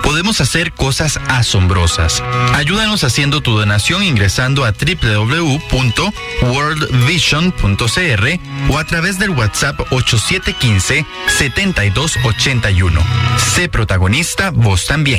Podemos hacer cosas asombrosas. Ayúdanos haciendo tu donación ingresando a www.worldvision.cr o a través del WhatsApp 8715-7281. Sé protagonista vos también.